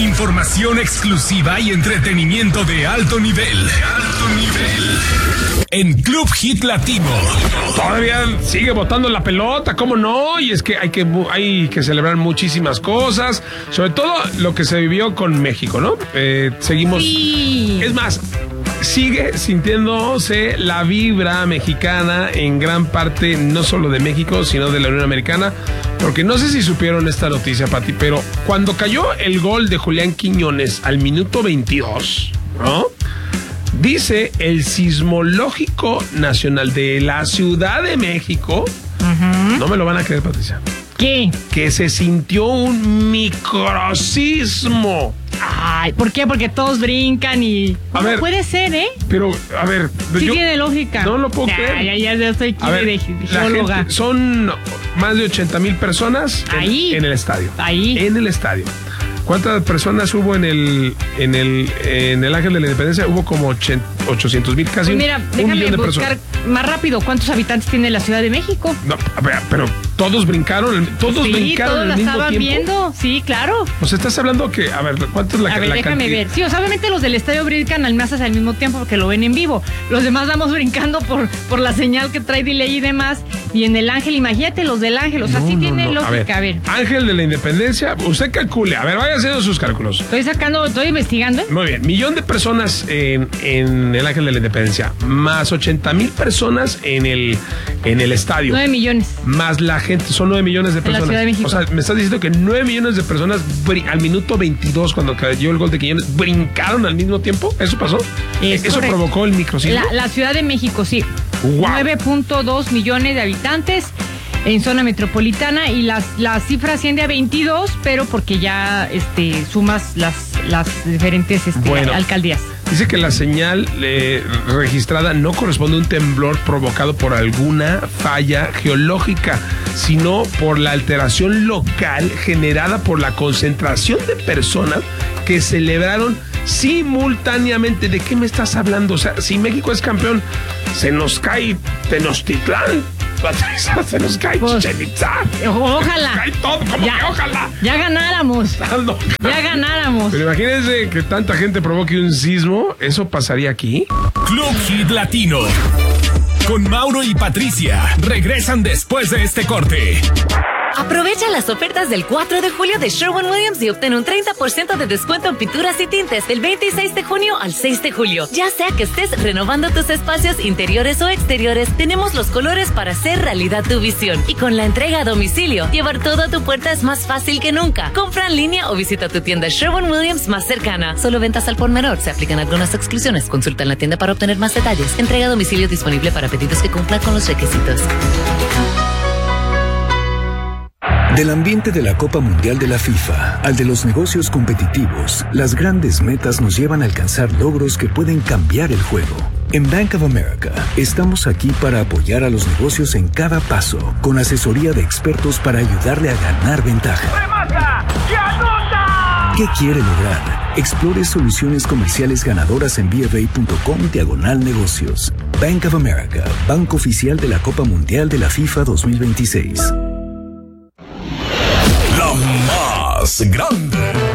Información exclusiva y entretenimiento de alto nivel. En Club Hit Latino. Todavía sigue botando la pelota, ¿cómo no? Y es que hay que celebrar muchísimas cosas, sobre todo lo que se vivió con México, ¿no? Seguimos. Sí. Es más, sigue sintiéndose la vibra mexicana en gran parte, no solo de México, sino de la Unión Americana, porque no sé si supieron esta noticia, Pati, pero cuando cayó el gol de Julián Quiñones al minuto 22, ¿no? Dice el Sismológico Nacional de la Ciudad de México, no me lo van a creer, Patricia. ¿Qué? Que se sintió un microsismo. Ay, ¿por qué? Porque todos brincan y... A ver, puede ser, ¿eh? Pero, a ver... Sí tiene lógica. No lo puedo creer. Ya estoy aquí de geóloga. Son más de 80,000 personas en el estadio. Ahí. En el estadio. ¿Cuántas personas hubo en el Ángel de la Independencia? Hubo como 800,000, casi pues mira, un millón de buscar más rápido cuántos habitantes tiene la Ciudad de México. No, pero todos brincaron, todos brincaron al mismo tiempo. Viendo, sí, claro. O sea, estás hablando que, a ver, ¿cuánto es la cantidad? A ver, déjame ver. Sí, o sea, obviamente los del estadio brincan al masas al mismo tiempo porque lo ven en vivo. Los demás vamos brincando por la señal que trae delay y demás. Y en el Ángel, imagínate los del Ángel, o sea, sí tiene lógica. A ver. Ángel de la Independencia, usted calcule, a ver, vaya haciendo sus cálculos. Estoy investigando. Muy bien, 1,000,000 de personas en el Ángel de la Independencia, más 80,000 personas en el estadio. 9 millones. Más la gente, son 9 millones de personas. En la Ciudad de México. O sea, me estás diciendo que 9 millones de personas al minuto 22, cuando cayó el gol de Quiñones, brincaron al mismo tiempo. ¿Eso pasó? ¿Eso provocó el microsismo? La Ciudad de México, sí. Wow. 9.2 millones de habitantes en zona metropolitana y las cifras asciende a 22, pero porque ya sumas las diferentes alcaldías. Dice que la señal registrada no corresponde a un temblor provocado por alguna falla geológica, sino por la alteración local generada por la concentración de personas que celebraron simultáneamente. ¿De qué me estás hablando? O sea, si México es campeón, se nos cae Tenochtitlán, Patricia, se nos cae Chichén Itzá. Ojalá. Se cae todo, ¿cómo que ojalá? Ya ganáramos. Ya ganáramos. Pero imagínense que tanta gente provoque un sismo. ¿Eso pasaría aquí? Club Hit Latino. Con Mauro y Patricia. Regresan después de este corte. Aprovecha las ofertas del 4 de julio de Sherwin-Williams y obtén un 30% de descuento en pinturas y tintes del 26 de junio al 6 de julio. Ya sea que estés renovando tus espacios interiores o exteriores, tenemos los colores para hacer realidad tu visión. Y con la entrega a domicilio, llevar todo a tu puerta es más fácil que nunca. Compra en línea o visita tu tienda Sherwin-Williams más cercana. Solo ventas al por menor. Se aplican algunas exclusiones. Consulta en la tienda para obtener más detalles. Entrega a domicilio disponible para pedidos que cumplan con los requisitos. Del ambiente de la Copa Mundial de la FIFA al de los negocios competitivos, las grandes metas nos llevan a alcanzar logros que pueden cambiar el juego. En Bank of America, estamos aquí para apoyar a los negocios en cada paso, con asesoría de expertos para ayudarle a ganar ventaja. ¡Remata y anota! ¿Qué quiere lograr? Explore soluciones comerciales ganadoras en BofA.com/negocios. Bank of America, banco oficial de la Copa Mundial de la FIFA 2026. La más grande